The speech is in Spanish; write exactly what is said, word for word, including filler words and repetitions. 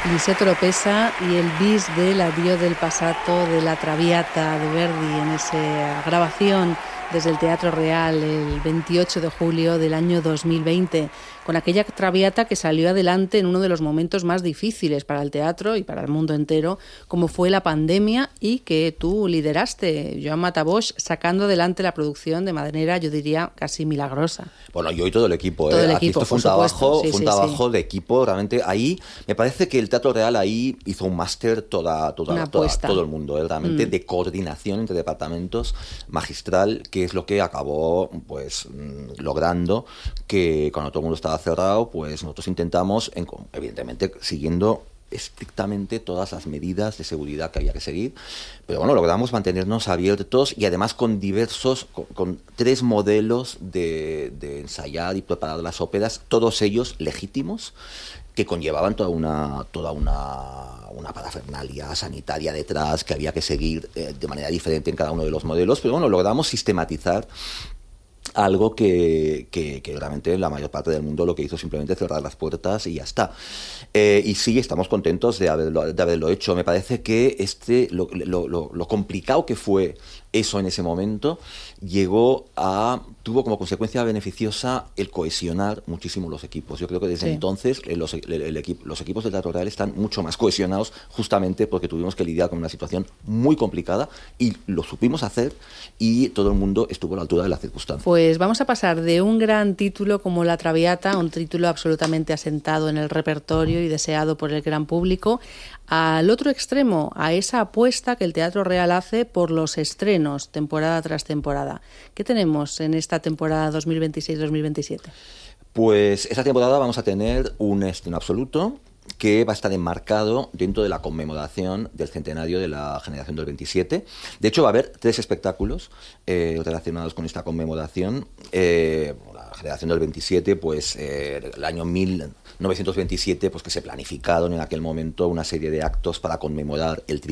Lisetto Oropesa y el bis del Addio del passato de la Traviata de Verdi en esa grabación desde el Teatro Real el veintiocho de julio del año dos mil veinte, con aquella Traviata que salió adelante en uno de los momentos más difíciles para el teatro y para el mundo entero, como fue la pandemia, y que tú lideraste, Joan Matabosch, sacando adelante la producción de manera, yo diría, casi milagrosa. Bueno, yo y todo el equipo, todo ¿eh? el Aquí equipo, esto fue un trabajo, sí, fue un sí, trabajo sí. de equipo, realmente. Ahí me parece que el Teatro Real ahí hizo un máster toda, toda, toda todo el mundo, ¿eh? Realmente, mm. de coordinación entre departamentos magistral, que es lo que acabó pues logrando que cuando todo el mundo estaba cerrado, pues nosotros intentamos, evidentemente siguiendo estrictamente todas las medidas de seguridad que había que seguir, pero bueno, logramos mantenernos abiertos y además con diversos, con, con tres modelos de, de ensayar y preparar las óperas, todos ellos legítimos, que conllevaban toda una toda una, una parafernalia sanitaria detrás que había que seguir eh, de manera diferente en cada uno de los modelos, pero bueno, logramos sistematizar algo que, que, que realmente la mayor parte del mundo lo que hizo simplemente cerrar las puertas y ya está. Eh, y sí, estamos contentos de haberlo, de haberlo hecho. Me parece que este lo, lo, lo, lo complicado que fue eso en ese momento llegó a tuvo como consecuencia beneficiosa el cohesionar muchísimo los equipos. Yo creo que desde sí. entonces los, el, el equipo, los equipos del Teatro Real están mucho más cohesionados, justamente porque tuvimos que lidiar con una situación muy complicada y lo supimos hacer y todo el mundo estuvo a la altura de las circunstancias. Pues vamos a pasar de un gran título como La Traviata, un título absolutamente asentado en el repertorio y deseado por el gran público, al otro extremo, a esa apuesta que el Teatro Real hace por los estrenos, temporada tras temporada. ¿Qué tenemos en esta temporada dos mil veintiséis dos mil veintisiete? Pues esta temporada vamos a tener un estreno absoluto que va a estar enmarcado dentro de la conmemoración del centenario de la generación del veintisiete. De hecho, va a haber tres espectáculos eh, relacionados con esta conmemoración. Eh, la generación del veintisiete, pues eh, el año mil novecientos veintisiete, pues que se planificaron en aquel momento una serie de actos para conmemorar el